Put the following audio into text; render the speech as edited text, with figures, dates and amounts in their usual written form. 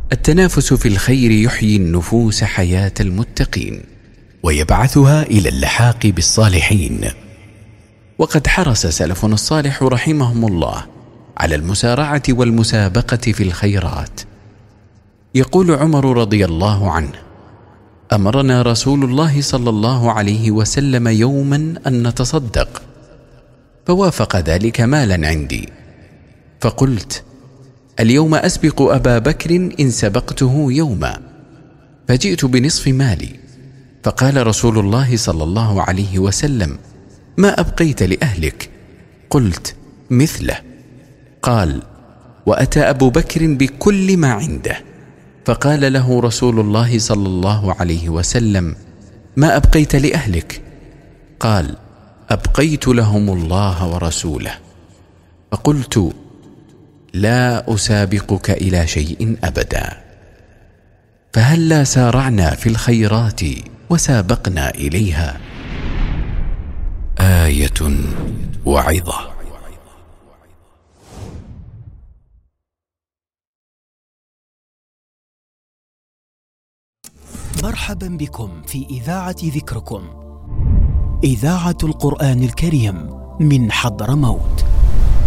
التنافس في الخير يحيي النفوس حياة المتقين ويبعثها إلى اللحاق بالصالحين. وقد حرص سلفنا الصالح رحمهم الله على المسارعة والمسابقة في الخيرات. يقول عمر رضي الله عنه: أمرنا رسول الله صلى الله عليه وسلم يوما أن نتصدق، فوافق ذلك مالا عندي، فقلت: اليوم أسبق أبا بكر إن سبقته يوما، فجئت بنصف مالي، فقال رسول الله صلى الله عليه وسلم: ما أبقيت لأهلك؟ قلت: مثله. قال: وأتى أبو بكر بكل ما عنده، فقال له رسول الله صلى الله عليه وسلم: ما أبقيت لأهلك؟ قال: أبقيت لهم الله ورسوله. فقلت: لا أسابقك إلى شيء أبدا، فهلا سارعنا في الخيرات وسابقنا إليها. آية وعظة. مرحبا بكم في إذاعة ذكركم، إذاعة القرآن الكريم من حضرموت.